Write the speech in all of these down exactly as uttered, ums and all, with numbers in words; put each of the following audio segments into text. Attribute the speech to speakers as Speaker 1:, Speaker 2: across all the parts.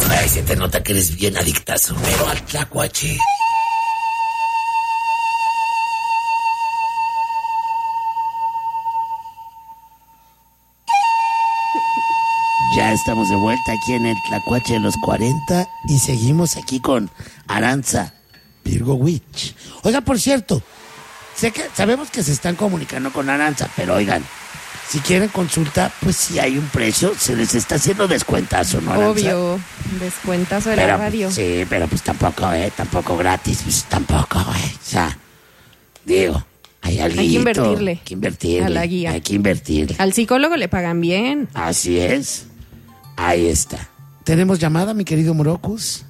Speaker 1: Ay, se te nota que eres bien adictazo, pero al tlacuache. Ya estamos de vuelta aquí en el Tlacuache de los cuarenta y seguimos aquí con Aranza Virgo Witch. Oiga, por cierto, sé que sabemos que se están comunicando con Aranza, pero oigan, si quieren consulta, pues si hay un precio, se les está haciendo descuentazo, ¿no, Aranza?
Speaker 2: Obvio, descuentazo de
Speaker 1: pero,
Speaker 2: la radio.
Speaker 1: Sí, pero pues tampoco, eh, tampoco gratis, pues tampoco, eh, o sea, digo, hay alguito.
Speaker 2: Hay que invertirle.
Speaker 1: Hay que invertirle.
Speaker 2: A la guía.
Speaker 1: Hay que invertirle.
Speaker 2: Al psicólogo le pagan bien.
Speaker 1: Así es. Ahí está. ¿Tenemos llamada, mi querido Morocus?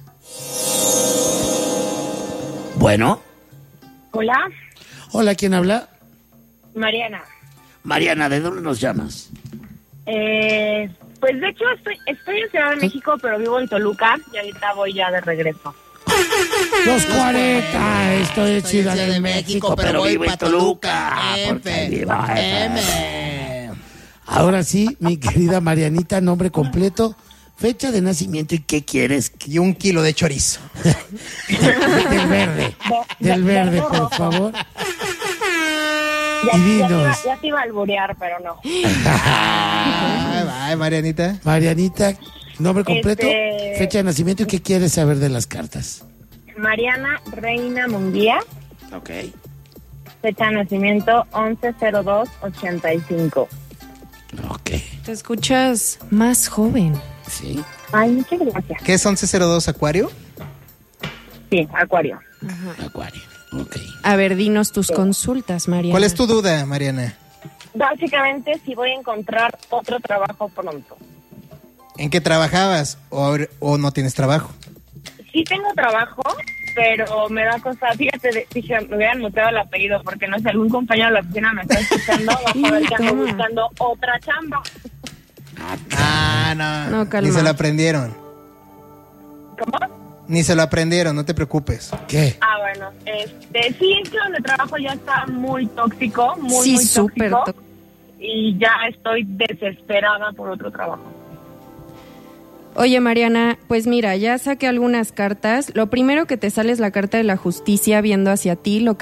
Speaker 1: Bueno.
Speaker 3: Hola.
Speaker 1: Hola, ¿quién habla?
Speaker 3: Mariana.
Speaker 1: Mariana, ¿de dónde nos llamas?
Speaker 3: Eh, pues de hecho estoy, estoy en Ciudad de México, pero vivo en Toluca y ahorita voy ya de regreso.
Speaker 1: Los cuarenta, estoy en Ciudad de México, pero vivo en Toluca. Porque vivo en- Ahora sí, mi querida Marianita, nombre completo, fecha de nacimiento y qué quieres.
Speaker 4: Y un kilo de chorizo.
Speaker 1: Del verde, del verde, por favor.
Speaker 3: Ya,
Speaker 1: Y
Speaker 3: ya, te iba,
Speaker 1: dinos.
Speaker 3: ya te iba a alburear, pero no.
Speaker 4: Ay, ay, Marianita.
Speaker 1: Marianita, nombre completo,
Speaker 3: Este-
Speaker 1: fecha de nacimiento y qué quieres saber de las cartas.
Speaker 3: Mariana Reina Munguía,
Speaker 1: Ok.
Speaker 3: fecha de nacimiento once cero dos ochenta y cinco.
Speaker 1: Ok,
Speaker 2: Te escuchas más joven.
Speaker 1: sí.
Speaker 3: Ay, muchas gracias.
Speaker 4: ¿Qué es once cero dos Acuario?
Speaker 3: Sí, Acuario.
Speaker 1: Acuario, ok.
Speaker 2: A ver, dinos tus consultas, Mariana.
Speaker 4: ¿Cuál es tu duda, Mariana?
Speaker 3: Básicamente, si voy a encontrar otro trabajo pronto.
Speaker 4: ¿En qué trabajabas o, ahora- o no tienes trabajo?
Speaker 3: Sí tengo trabajo, pero me da cosa. Fíjate, de- dije, me hubieran muteado el apellido porque no sé, algún compañero de la oficina me está escuchando. Vas a ver que ando
Speaker 2: Toma.
Speaker 3: buscando otra chamba.
Speaker 4: Ah, no.
Speaker 2: No, calma.
Speaker 4: Ni se lo aprendieron.
Speaker 3: ¿Cómo?
Speaker 4: Ni se lo aprendieron, no te preocupes.
Speaker 1: ¿Qué?
Speaker 3: Ah, bueno, este, sí, es que donde trabajo ya está muy tóxico, muy,
Speaker 2: Sí,
Speaker 3: muy
Speaker 2: súper
Speaker 3: tóxico.
Speaker 2: tó-
Speaker 3: Y ya estoy desesperada por otro trabajo.
Speaker 2: Oye, Mariana, pues mira, ya saqué algunas cartas. Lo primero que te sale es la carta de la justicia viendo hacia ti, lo